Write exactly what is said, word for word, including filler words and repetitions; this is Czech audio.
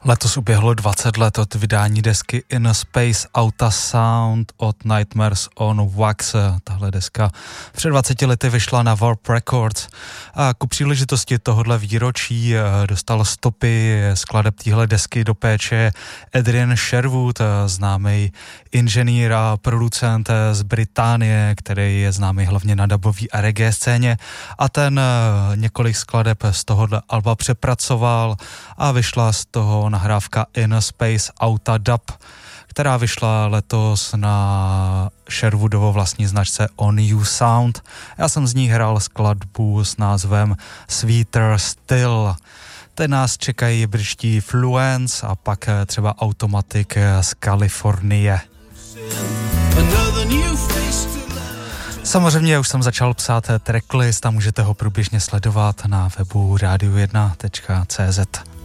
Letos uběhlo dvacet let od vydání desky In Space Auta Sound od Nightmares on Wax. Tahle deska před dvaceti lety vyšla na Warp Records a ku příležitosti tohohle výročí dostal stopy skladeb téhle desky do péče Adrian Sherwood, známý inženýr a producent z Británie, který je známý hlavně na dubový a reggae scéně, a ten několik skladeb z tohohle alba přepracoval a vyšla z toho nahrávka In Space Auta Dub, která vyšla letos na Sherwoodovo vlastní značce On You Sound. Já jsem z ní hrál skladbu s názvem Sweeter Still. Teď nás čekají britští Fluence a pak třeba Automatic z Kalifornie. Samozřejmě už jsem začal psát tracklist a můžete ho průběžně sledovat na webu radio jedna tečka cé zet.